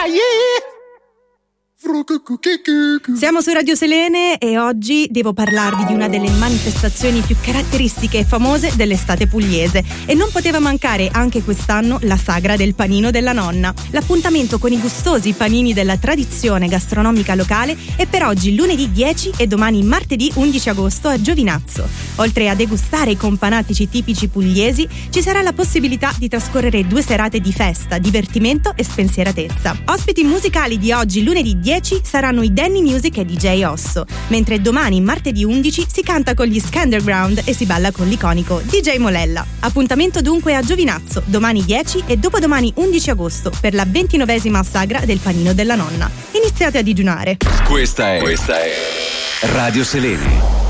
Siamo su Radio Selene e oggi devo parlarvi di una delle manifestazioni più caratteristiche e famose dell'estate pugliese, e non poteva mancare anche quest'anno la sagra del panino della nonna. L'appuntamento con i gustosi panini della tradizione gastronomica locale è per oggi lunedì 10 e domani martedì 11 agosto a Giovinazzo. Oltre a degustare i companatici tipici pugliesi, ci sarà la possibilità di trascorrere 2 serate di festa, divertimento e spensieratezza. Ospiti musicali di oggi lunedì 10 saranno i Danny Music e DJ Osso, mentre domani martedì 11 si canta con gli Scanderground e si balla con l'iconico DJ Molella. Appuntamento dunque a Giovinazzo domani 10 e dopodomani 11 agosto per la 29esima sagra del panino della nonna. Iniziate a digiunare. Questa è Radio Selene.